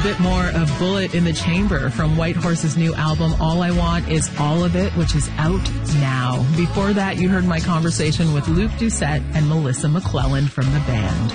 bit more of Bullet in the Chamber from White Horse's new album, All I Want Is All of It, which is out now. Before that, you heard my conversation with Luke Doucette and Melissa McClelland from the band.